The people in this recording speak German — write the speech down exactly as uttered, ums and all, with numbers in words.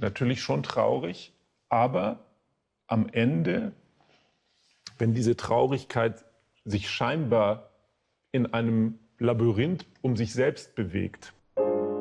natürlich schon traurig, aber am Ende, wenn diese Traurigkeit sich scheinbar in einem Labyrinth um sich selbst bewegt,